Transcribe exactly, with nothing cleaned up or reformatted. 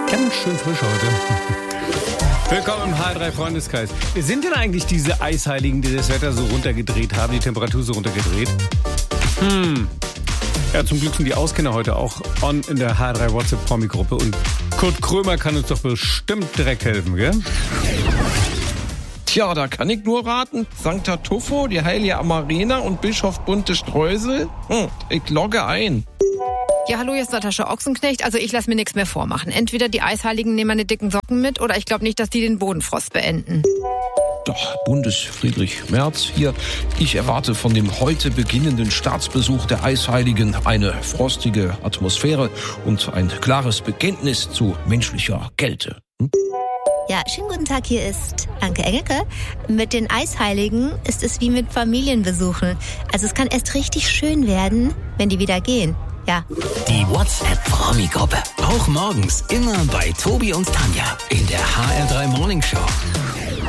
Ganz schön frisch heute. Willkommen im H drei Freundeskreis. Sind denn eigentlich diese Eisheiligen, die das Wetter so runtergedreht haben, die Temperatur so runtergedreht? Hm. Ja, zum Glück sind die Auskenner heute auch on in der H drei WhatsApp-Promi-Gruppe und Kurt Krömer kann uns doch bestimmt direkt helfen, gell? Tja, da kann ich nur raten. Sankt Tuffo, die heilige Amarena und Bischof Bunte Streusel. Hm, ich logge ein. Ja, hallo, hier ist Natascha Ochsenknecht. Also ich lasse mir nichts mehr vormachen. Entweder die Eisheiligen nehmen meine dicken Socken mit oder ich glaube nicht, dass die den Bodenfrost beenden. Doch, Bundesfriedrich Merz hier. Ich erwarte von dem heute beginnenden Staatsbesuch der Eisheiligen eine frostige Atmosphäre und ein klares Bekenntnis zu menschlicher Kälte. Hm? Ja, schönen guten Tag, hier ist Anke Engelke. Mit den Eisheiligen ist es wie mit Familienbesuchen. Also es kann erst richtig schön werden, wenn die wieder gehen. Ja. Die WhatsApp-Promi-Gruppe. Auch morgens immer bei Tobi und Tanja in der H R drei Morning Show.